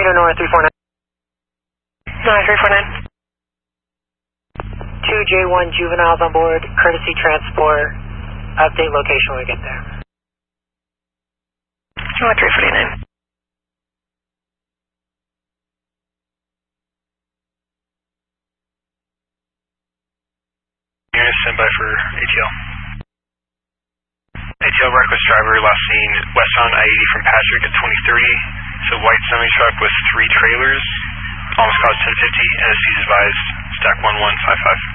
Reno North 349. North 349. 2J1 juveniles on board, courtesy transport. Update location when we get there. North 349. Unit standby for ATL. ATL reckless driver last seen westbound I-80 from Patrick at 2030. It's a white semi-truck with 3 trailers. Almost caused 1050. NSC is advised. Stack 1155.